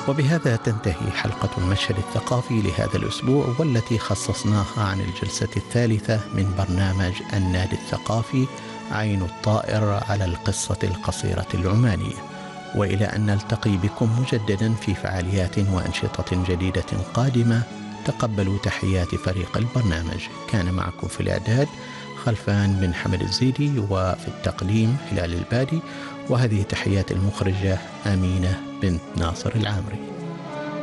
وبهذا تنتهي حلقة المشهد الثقافي لهذا الأسبوع، والتي خصصناها عن الجلسة الثالثة من برنامج النادي الثقافي عين الطائر على القصة القصيرة العمانية. وإلى أن نلتقي بكم مجددا في فعاليات وأنشطة جديدة قادمة، تقبلوا تحيات فريق البرنامج. كان معكم في الإعداد خلفان بن حمد الزيدي، وفي التقديم هلال البادي، وهذه تحيات المخرجة أمينة بنت ناصر العامري.